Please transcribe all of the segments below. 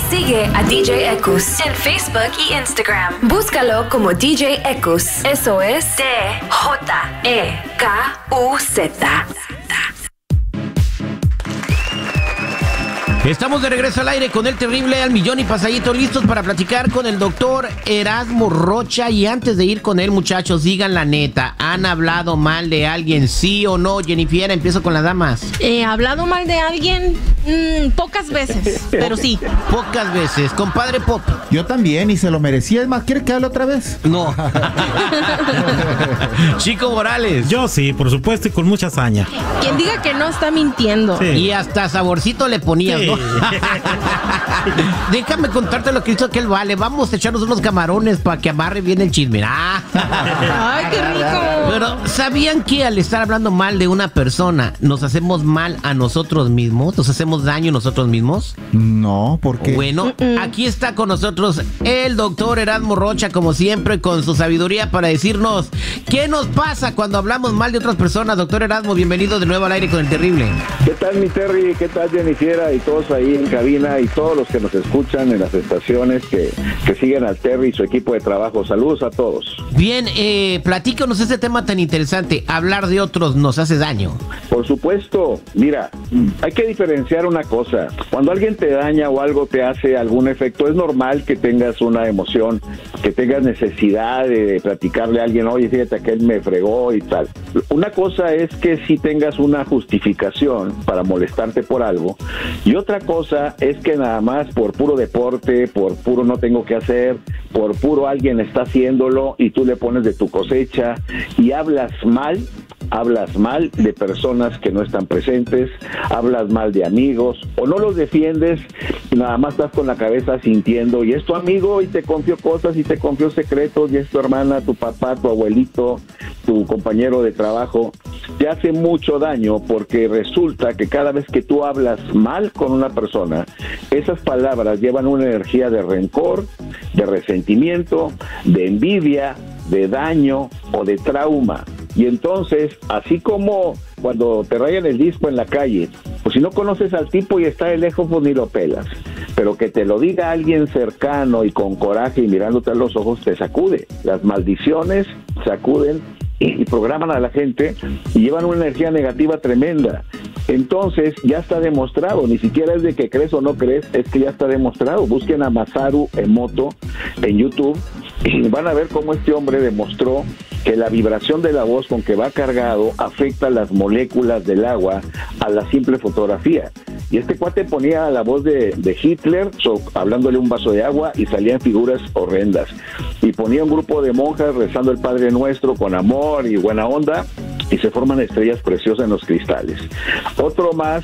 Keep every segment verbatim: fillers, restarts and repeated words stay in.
Sigue a D J Ekus en Facebook y Instagram. Búscalo como D J Ekus. Eso es D J E K U Z. Estamos de regreso al aire con el terrible al millón y pasadito, listos para platicar con el doctor Erasmo Rocha. Y antes de ir con él, muchachos, digan la neta, ¿han hablado mal de alguien, sí o no? Jennifer, empiezo con las damas. He hablado mal de alguien mmm, pocas veces, pero sí. Pocas veces, compadre Pop. Yo también, y se lo merecía. Es más, ¿quiere que hable otra vez? No. Chico Morales. Yo sí, por supuesto, y con mucha hazaña. Quien diga que no está mintiendo. Sí. Y hasta saborcito le ponías, Sí. ¿no? Déjame contarte lo que hizo aquel vale. Vamos a echarnos unos camarones para que amarre bien el chisme. Ah. Ay, qué rico. Pero ¿sabían que al estar hablando mal de una persona nos hacemos mal a nosotros mismos? ¿Nos hacemos daño a nosotros mismos? No, porque Bueno, aquí está con nosotros el doctor Erasmo Rocha, como siempre, con su sabiduría para decirnos qué nos pasa cuando hablamos mal de otras personas. Doctor Erasmo, bienvenido de nuevo al aire con el terrible. ¿Qué tal, mi Terry? ¿Qué tal, Jennifer? Y todos ahí en cabina y todos los que nos escuchan en las estaciones que, que siguen al Terry y su equipo de trabajo. Saludos a todos. Bien, eh, platícanos este tema tan interesante. Hablar de otros nos hace daño. Por supuesto, mira, hay que diferenciar una cosa. Cuando alguien te daña o algo te hace algún efecto, es normal que tengas una emoción, que tengas necesidad de platicarle a alguien, oye, fíjate que él me fregó y tal. Una cosa es que sí tengas una justificación para molestarte por algo, y otra cosa es que nada más por puro deporte, por puro no tengo que hacer, por puro alguien está haciéndolo y tú le pones de tu cosecha y hablas mal. Hablas mal de personas que no están presentes, hablas mal de amigos, o no los defiendes y nada más estás con la cabeza sintiendo, y es tu amigo y te confió cosas y te confió secretos, y es tu hermana, tu papá, tu abuelito, tu compañero de trabajo. Te hace mucho daño porque resulta que cada vez que tú hablas mal con una persona, esas palabras llevan una energía de rencor, de resentimiento, de envidia, de daño o de trauma. Y entonces, así como cuando te rayan el disco en la calle, pues si no conoces al tipo y está de lejos, pues ni lo pelas. Pero que te lo diga alguien cercano y con coraje y mirándote a los ojos, te sacude. Las maldiciones sacuden y programan a la gente y llevan una energía negativa tremenda. Entonces ya está demostrado, ni siquiera es de que crees o no crees, es que ya está demostrado. Busquen a Masaru Emoto en YouTube y van a ver cómo este hombre demostró que la vibración de la voz con que va cargado afecta las moléculas del agua a la simple fotografía. Y este cuate ponía la voz de, de Hitler, so, hablándole un vaso de agua, y salían figuras horrendas. Y ponía un grupo de monjas rezando el Padre Nuestro con amor y buena onda, y se forman estrellas preciosas en los cristales. Otro más,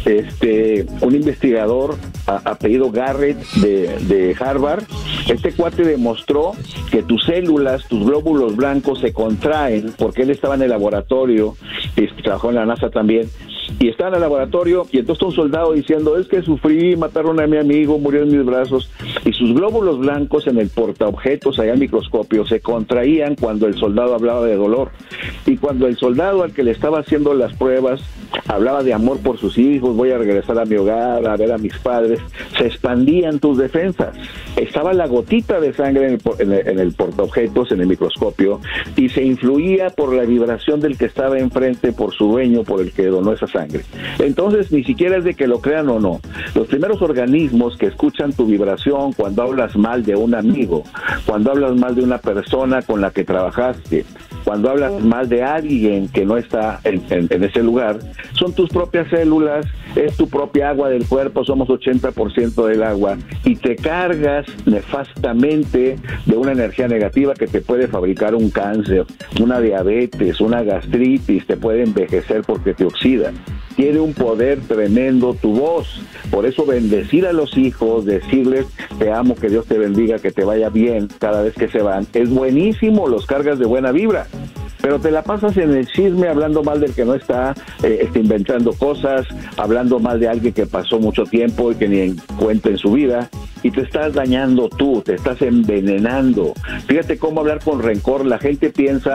este, un investigador a, apellido Garrett de, de Harvard, este cuate demostró que tus células, tus glóbulos blancos se contraen, porque él estaba en el laboratorio, y trabajó en la NASA también, y estaba en el laboratorio, y entonces un soldado diciendo, es que sufrí, mataron a mi amigo, murió en mis brazos, y sus glóbulos blancos en el portaobjetos allá al microscopio se contraían cuando el soldado hablaba de dolor, y cuando el soldado al que le estaba haciendo las pruebas hablaba de amor por sus hijos, voy a regresar a mi hogar, a ver a mis padres, se expandían tus defensas. Estaba la gotita de sangre en el, en el, en el portaobjetos, en el microscopio, y se influía por la vibración del que estaba enfrente, por su dueño, por el que donó esa sangre. Entonces, ni siquiera es de que lo crean o no. Los primeros organismos que escuchan tu vibración cuando hablas mal de un amigo, cuando hablas mal de una persona con la que trabajaste, cuando hablas mal de alguien que no está en, en, en ese lugar, son tus propias células, es tu propia agua del cuerpo, somos ochenta por ciento del agua, y te cargas nefastamente de una energía negativa que te puede fabricar un cáncer, una diabetes, una gastritis, te puede envejecer porque te oxida. Tiene un poder tremendo tu voz, por eso bendecir a los hijos, decirles te amo, que Dios te bendiga, que te vaya bien cada vez que se van, es buenísimo, los cargas de buena vibra. Pero te la pasas en el chisme hablando mal del que no está, eh, está inventando cosas, hablando mal de alguien que pasó mucho tiempo y que ni en cuenta en su vida, y te estás dañando tú, te estás envenenando. Fíjate cómo hablar con rencor, la gente piensa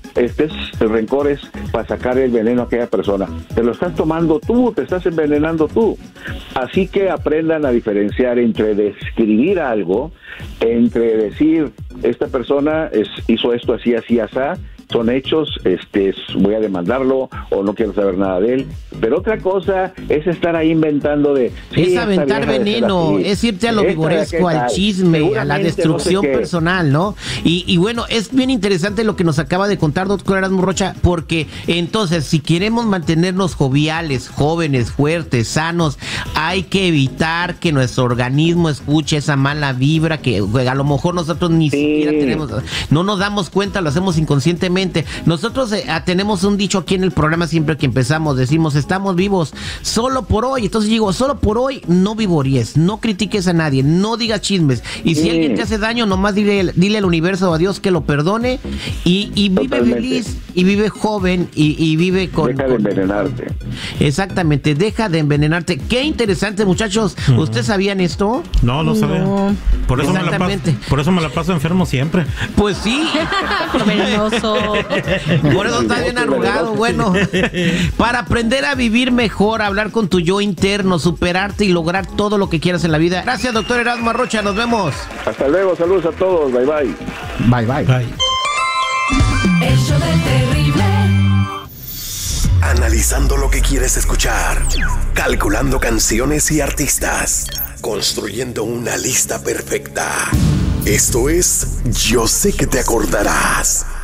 estés rencores para sacar el veneno a aquella persona. Te lo estás tomando tú, te estás envenenando tú. Así que aprendan a diferenciar entre describir algo, entre decir, esta persona es, hizo esto así, así, así, son hechos, este, voy a demandarlo o no quiero saber nada de él. Pero otra cosa es estar ahí inventando de... Sí, es aventar veneno, es irte a lo vivoresco, al chisme, a la destrucción no sé personal, ¿no? Y, y bueno, es bien interesante lo que nos acaba de contar doctor Erasmo Rocha, porque entonces, si queremos mantenernos joviales, jóvenes, fuertes, sanos, hay que evitar que nuestro organismo escuche esa mala vibra que a lo mejor nosotros ni sí. siquiera tenemos, no nos damos cuenta, lo hacemos inconscientemente. Nosotros eh, tenemos un dicho aquí en el programa siempre que empezamos, decimos, estamos vivos solo por hoy. Entonces digo, solo por hoy no vivories, no critiques a nadie, no digas chismes. Y si sí. alguien te hace daño, nomás dile, dile al universo, a Dios que lo perdone y, y vive Totalmente. feliz y vive joven y, y vive con... Deja de envenenarte. Exactamente, deja de envenenarte. Qué interesante, muchachos. Uh-huh. ¿Ustedes sabían esto? No, no sabía. No. Por eso me la paso, por eso me la paso enfermo siempre. Pues sí. Venenoso. Por eso estás bien arrugado, bueno. Para aprender a vivir mejor, hablar con tu yo interno, superarte y lograr todo lo que quieras en la vida. Gracias, doctor Erasmo Rocha, nos vemos. Hasta luego, saludos a todos, bye bye. Bye bye. Bye. El show del terrible. Analizando lo que quieres escuchar, calculando canciones y artistas, construyendo una lista perfecta. Esto es Yo Sé Que Te Acordarás.